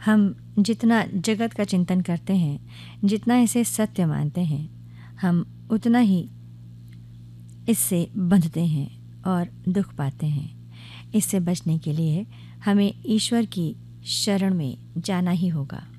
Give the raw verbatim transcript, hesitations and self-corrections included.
हम जितना जगत का चिंतन करते हैं, जितना इसे सत्य मानते हैं, हम उतना ही इससे बंधते हैं और दुख पाते हैं। इससे बचने के लिए हमें ईश्वर की शरण में जाना ही होगा।